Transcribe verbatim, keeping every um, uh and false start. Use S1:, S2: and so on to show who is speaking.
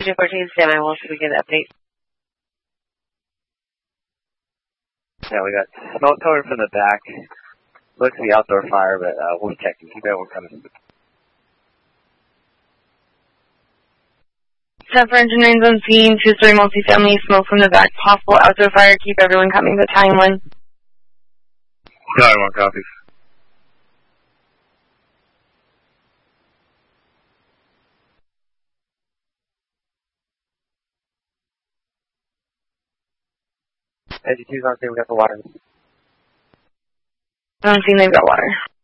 S1: two fourteen, stand by, we'll see if we get an update.
S2: Yeah, we got smoke coming from the back. Looks like the outdoor fire, but uh, we'll be checking. Keep everyone coming.
S1: ten for engineering on scene, two-story multifamily, smoke from the back, possible outdoor fire, keep everyone coming, the time one.
S2: Time one, copy. Edge two's on scene, we got the water.
S1: On scene, they've got water.